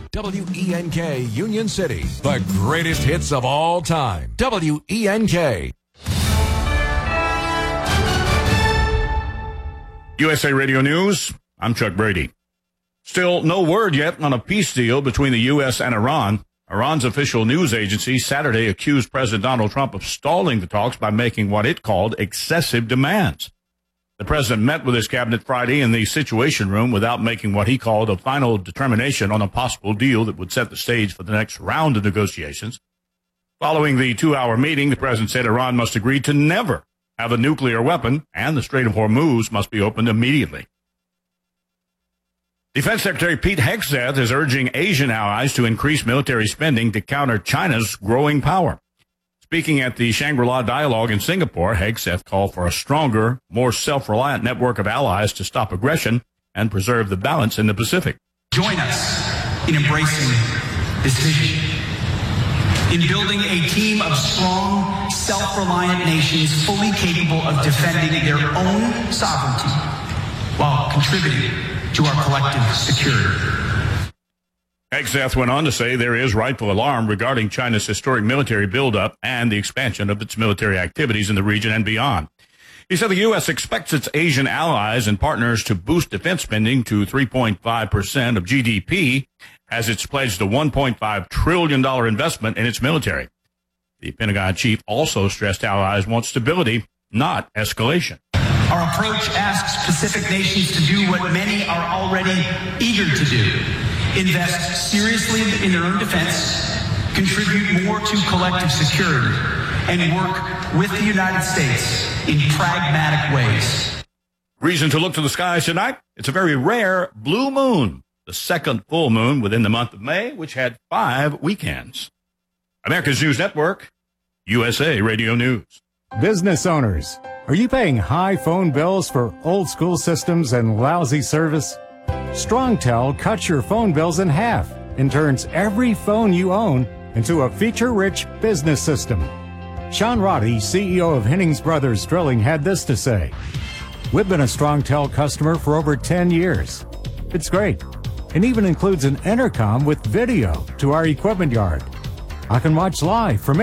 WENK Union City, the greatest hits of all time. WENK. USA Radio News, I'm Chuck Brady. Still no word yet on a peace deal between the U.S. and Iran. Iran's official news agency Saturday accused President Donald Trump of stalling the talks by making what it called excessive demands. The president met with his cabinet Friday in the Situation Room without making what he called a final determination on a possible deal that would set the stage for the next round of negotiations. Following the 2-hour meeting, the president said Iran must agree to never have a nuclear weapon, and the Strait of Hormuz must be opened immediately. Defense Secretary Pete Hegseth is urging Asian allies to increase military spending to counter China's growing power. Speaking at the Shangri-La Dialogue in Singapore, Hegseth called for a stronger, more self-reliant network of allies to stop aggression and preserve the balance in the Pacific. Join us in embracing this vision, in building a team of strong, self-reliant nations fully capable of defending their own sovereignty while contributing to our collective security. Hegseth went on to say there is rightful alarm regarding China's historic military buildup and the expansion of its military activities in the region and beyond. He said the U.S. expects its Asian allies and partners to boost defense spending to 3.5% of GDP as it's pledged a $1.5 trillion investment in its military. The Pentagon chief also stressed allies want stability, not escalation. Our approach asks Pacific nations to do what many are already eager to do: invest seriously in their own defense, contribute more to collective security, and work with the United States in pragmatic ways. Reason to look to the skies tonight? It's a very rare blue moon, the second full moon within the month of May, which had 5 weekends. America's News Network, USA Radio News. Business owners, are you paying high phone bills for old school systems and lousy service? StrongTel cuts your phone bills in half and turns every phone you own into a feature-rich business system. Sean Roddy, CEO of Hennings Brothers Drilling, had this to say: "We've been a StrongTel customer for over 10 years. It's great. It even includes an intercom with video to our equipment yard. I can watch live from